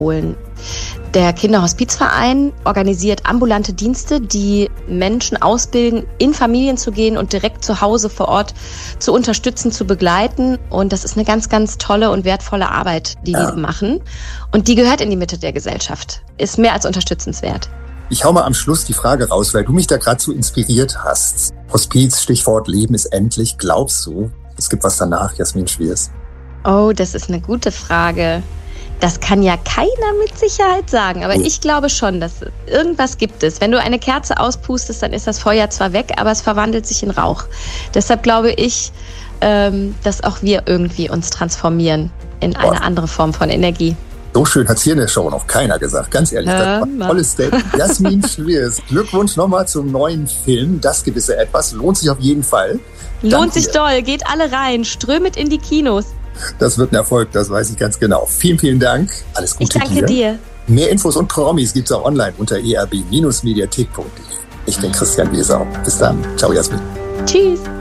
holen. Der Kinderhospizverein organisiert ambulante Dienste, die Menschen ausbilden, in Familien zu gehen und direkt zu Hause vor Ort zu unterstützen, zu begleiten. Und das ist eine ganz, ganz tolle und wertvolle Arbeit, die die machen. Und die gehört in die Mitte der Gesellschaft. Ist mehr als unterstützenswert. Ich hau mal am Schluss die Frage raus, weil du mich da gerade so inspiriert hast. Hospiz, Stichwort Leben ist endlich. Glaubst du, es gibt was danach, Jasmin Schwiers? Oh, das ist eine gute Frage. Das kann ja keiner mit Sicherheit sagen, aber ich glaube schon, dass irgendwas gibt es. Wenn du eine Kerze auspustest, dann ist das Feuer zwar weg, aber es verwandelt sich in Rauch. Deshalb glaube ich, dass auch wir irgendwie uns transformieren in eine andere Form von Energie. So schön hat es hier in der Show noch keiner gesagt. Ganz ehrlich, das war ein tolles Statement. Jasmin Schwiers, Glückwunsch nochmal zum neuen Film. Das gewisse Etwas lohnt sich auf jeden Fall. Lohnt sich doll. Geht alle rein. Strömet in die Kinos. Das wird ein Erfolg, das weiß ich ganz genau. Vielen, vielen Dank. Alles Gute dir. Ich danke dir. Mehr Infos und Promis gibt's auch online unter erb-mediathek.de. Ich bin Christian Wiesau. Bis dann. Ciao, Jasmin. Tschüss.